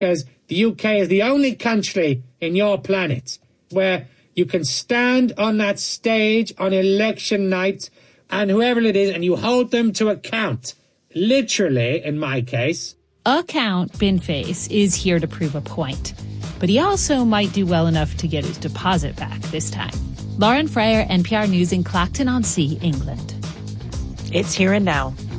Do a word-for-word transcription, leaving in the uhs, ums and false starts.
Because the U K is the only country in your planet where you can stand on that stage on election night and whoever it is, and you hold them to account. Literally, in my case. Account Binface is here to prove a point. But he also might do well enough to get his deposit back this time. Lauren Fryer, N P R News in Clacton-on-Sea, England. It's here and now.